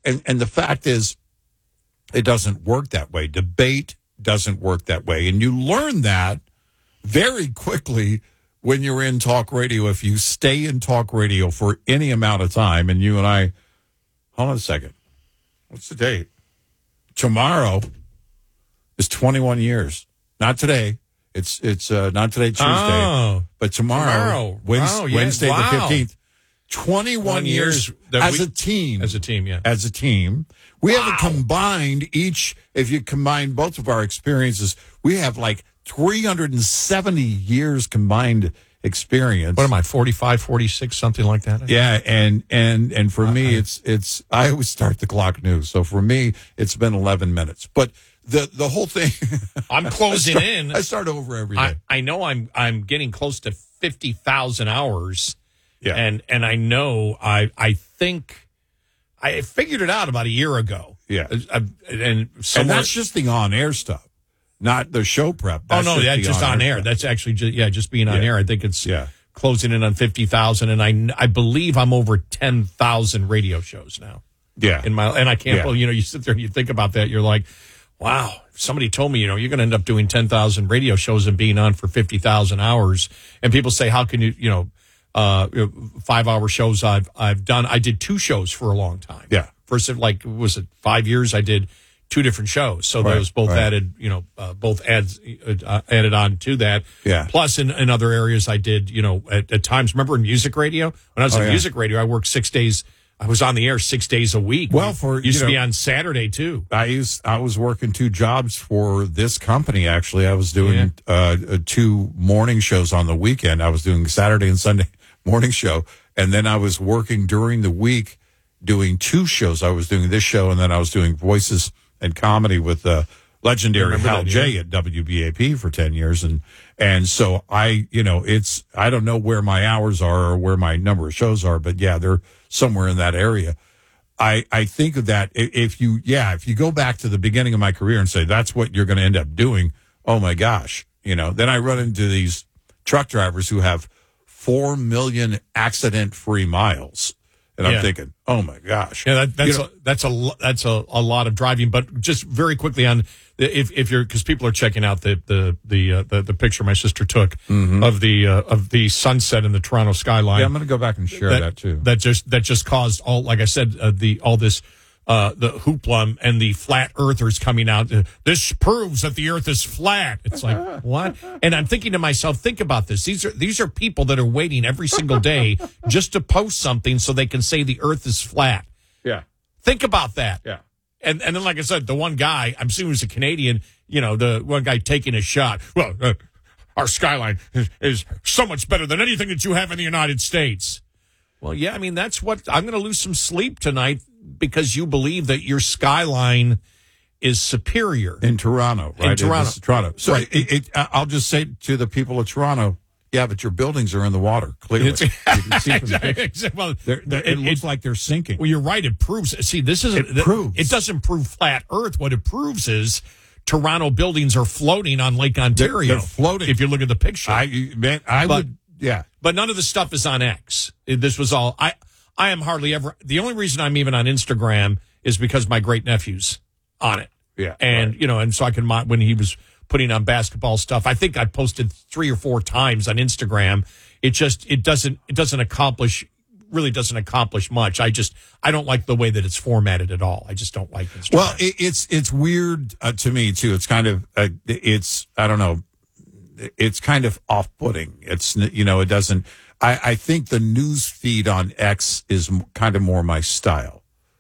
and the fact is, it doesn't work that way. Debate doesn't work that way. And you learn that very quickly when you're in talk radio. If you stay in talk radio for any amount of time, and you and I, hold on a second. What's the date? Tomorrow is 21 years. Not today. It's not today, Tuesday, but tomorrow. Wednesday the 15th. 21 years as a team. As a team, yeah. As a team. We have combined if you combine both of our experiences, we have like 370 years combined experience. What am I, 45, 46, something like that? Yeah, and for me, it's I always start the clock new. So for me, it's been 11 minutes. But the whole thing, I'm closing in. I start over every day. I know I'm getting close to 50,000 hours. Yeah. And I know I think I figured it out about a year ago. Yeah. And that's just the on-air stuff, not the show prep. That's just on air. That's actually just being on air. I think it's closing in on 50,000, and I believe I'm over 10,000 radio shows now. Yeah. And I can't believe, you sit there and you think about that, you're like, wow, if somebody told me, you're going to end up doing 10,000 radio shows and being on for 50,000 hours. And people say, how can you, 5-hour shows I've done. I did 2 shows for a long time. Yeah. First, was it 5 years? I did 2 different shows. So those both added, both added on to that. Yeah. Plus in other areas I did, at times, remember in music radio? When I was in music radio, I worked 6 days. I was on the air 6 days a week. Well, used to be on Saturday too. I was working 2 jobs for this company. Actually, I was doing 2 morning shows on the weekend. I was doing Saturday and Sunday morning show, and then I was working during the week doing 2 shows. I was doing this show, and then I was doing voices and comedy with legendary Hal J at WBAP for 10 years, and so I don't know where my hours are or where my number of shows are, but they're somewhere in that area. I think of that if you go back to the beginning of my career and say that's what you're going to end up doing, oh my gosh, then I run into these truck drivers who have 4 million accident-free miles, and I'm thinking, oh my gosh, that's a lot of driving. But just very quickly on if you're, because people are checking out the picture my sister took of the sunset in the Toronto skyline. Yeah, I'm going to go back and share that too. That just caused like I said, all this. The hoopla and the flat earthers coming out. This proves that the earth is flat. It's like, what? And I'm thinking to myself, think about this. These are people that are waiting every single day just to post something so they can say the earth is flat. Yeah. Think about that. Yeah. And then, like I said, the one guy, I'm assuming he's a Canadian, the one guy taking a shot. Well, our skyline is so much better than anything that you have in the United States. Well, yeah, I mean, that's what I'm going to lose some sleep tonight because you believe that your skyline is superior. In Toronto, right? In Toronto. Toronto. So I'll just say to the people of Toronto, yeah, but your buildings are in the water, clearly. You can see from the picture. Well, it looks like they're sinking. Well, you're right. It proves. See, it doesn't prove flat Earth. What it proves is Toronto buildings are floating on Lake Ontario. They're floating. If you look at the picture. I would. Yeah. But none of the stuff is on X. This was all. I am hardly ever. The only reason I'm even on Instagram is because my great nephew's on it. Yeah. And, and so I can, when he was putting on basketball stuff, I think I posted 3 or 4 times on Instagram. It doesn't accomplish much. I don't like the way that it's formatted at all. I just don't like Instagram. Well, it's weird to me too. It's kind of, I don't know. It's kind of off-putting. It's, it doesn't, I think the news feed on X is kind of more my style.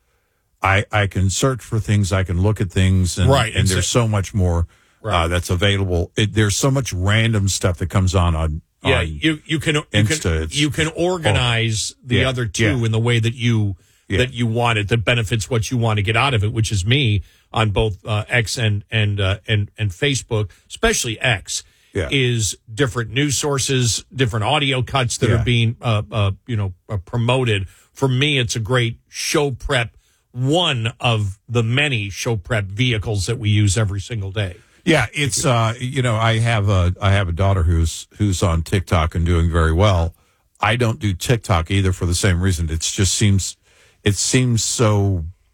I can search for things, I can look at things, and there's so much more that's available. There's so much random stuff that comes on you can Insta. You can organize the other two in the way that you want it, that benefits what you want to get out of it, which is me on both X and Facebook, especially X. Yeah. Is different news sources, different audio cuts that are being promoted. For me, it's a great show prep, one of the many show prep vehicles that we use every single day. Yeah, it's I have a daughter who's on TikTok and doing very well. I don't do TikTok either for the same reason. It seems so